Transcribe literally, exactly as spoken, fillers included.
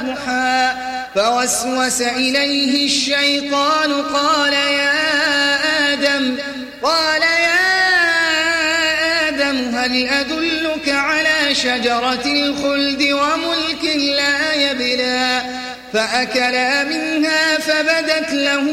أوحى فوسوس إليه الشيطان قال يا آدم قال يا آدم هل أدلك على شجرة الخلد وملك لا يبلى فأكلا منها فبدت له